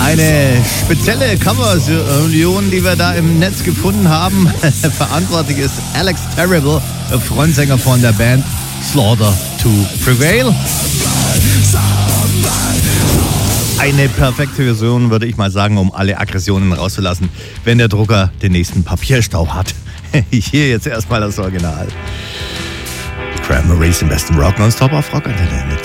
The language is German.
Eine spezielle Coverversion, die wir da im Netz gefunden haben. Verantwortlich ist Alex Terrible, Frontsänger von der Band Slaughter to Prevail. Eine perfekte Version, würde ich mal sagen, um alle Aggressionen rauszulassen, wenn der Drucker den nächsten Papierstau hat. Hier jetzt erstmal das Original. Cranberries im besten Rock nonstop auf Rock Antenne.